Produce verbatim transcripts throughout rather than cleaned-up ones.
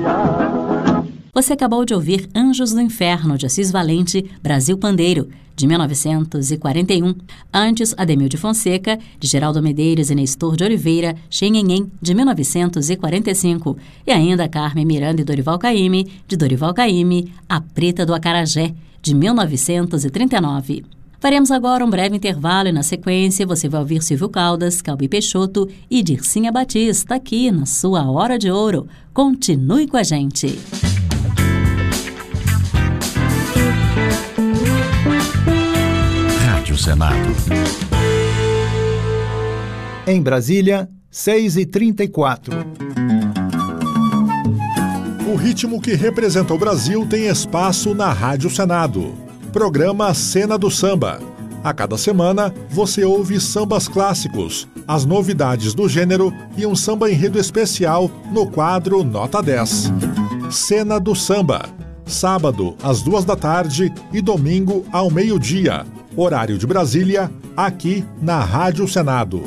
Você acabou de ouvir Anjos do Inferno, de Assis Valente, Brasil Pandeiro, de mil novecentos e quarenta e um. Antes, Ademil de Fonseca, de Geraldo Medeiros e Nestor de Oliveira, Xenhenhen, de mil novecentos e quarenta e cinco. E ainda Carmen Miranda e Dorival Caymmi, de Dorival Caymmi, A Preta do Acarajé, de mil novecentos e trinta e nove. Faremos agora um breve intervalo e, na sequência, você vai ouvir Silvio Caldas, Calbi Peixoto e Dircinha Batista aqui na sua Hora de Ouro. Continue com a gente. Rádio Senado. Em Brasília, seis e trinta e quatro. O ritmo que representa o Brasil tem espaço na Rádio Senado. Programa Cena do Samba. A cada semana, você ouve sambas clássicos, as novidades do gênero e um samba enredo especial no quadro Nota dez. Cena do Samba. Sábado, às duas da tarde e domingo, ao meio-dia. Horário de Brasília, aqui na Rádio Senado.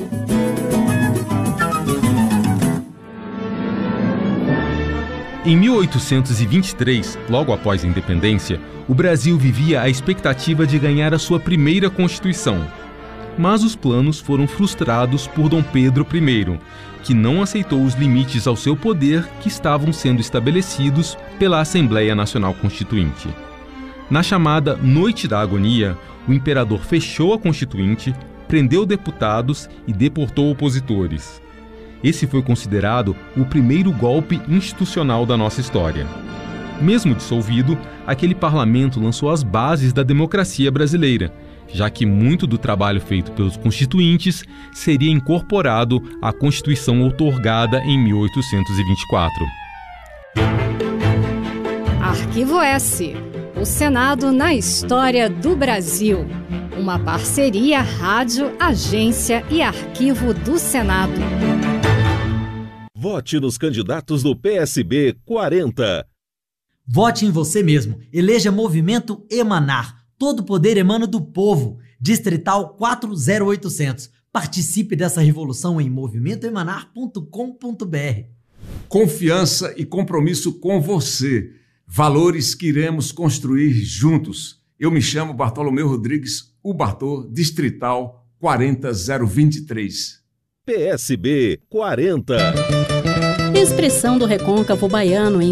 Em mil oitocentos e vinte e três, logo após a independência, o Brasil vivia a expectativa de ganhar a sua primeira Constituição. Mas os planos foram frustrados por Dom Pedro I, que não aceitou os limites ao seu poder que estavam sendo estabelecidos pela Assembleia Nacional Constituinte. Na chamada Noite da Agonia, o imperador fechou a Constituinte, prendeu deputados e deportou opositores. Esse foi considerado o primeiro golpe institucional da nossa história. Mesmo dissolvido, aquele parlamento lançou as bases da democracia brasileira, já que muito do trabalho feito pelos constituintes seria incorporado à Constituição outorgada em mil oitocentos e vinte e quatro. Arquivo S. O Senado na história do Brasil. Uma parceria Rádio, Agência e Arquivo do Senado. Vote nos candidatos do P S B quarenta. Vote em você mesmo. Eleja Movimento Emanar. Todo poder emana do povo. Distrital quatro zero oitocentos. Participe dessa revolução em movimento emanar ponto com ponto b r. Confiança e compromisso com você. Valores que iremos construir juntos. Eu me chamo Bartolomeu Rodrigues, o Bartô, Distrital quarenta zero vinte e três. P S B quarenta. Expressão do Recôncavo Baiano em